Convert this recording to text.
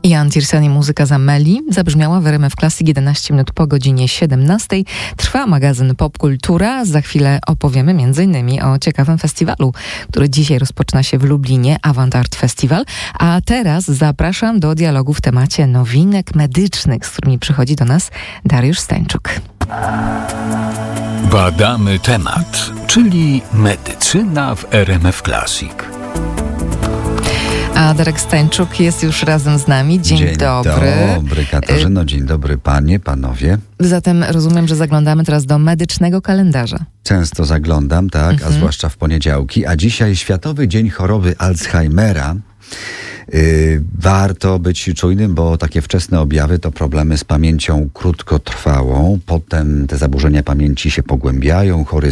Jan Tiersen i muzyka z Ameli zabrzmiała w RMF Classic 11 minut po godzinie 17. Trwa magazyn Popkultura. Za chwilę opowiemy m.in. o ciekawym festiwalu, który dzisiaj rozpoczyna się w Lublinie, Avant Art Festival. A teraz zapraszam do dialogu w temacie nowinek medycznych, z którymi przychodzi do nas Dariusz Stańczuk. Badamy temat, czyli medycyna w RMF Classic. A Darek Stańczuk jest już razem z nami. Dzień dobry. Dzień dobry, Katarzyno. Dzień dobry, panie, panowie. Zatem rozumiem, że zaglądamy teraz do medycznego kalendarza. Często zaglądam, tak, a zwłaszcza w poniedziałki. A dzisiaj Światowy Dzień Choroby Alzheimera. Warto być czujnym, bo takie wczesne objawy to problemy z pamięcią krótkotrwałą. Potem te zaburzenia pamięci się pogłębiają, chory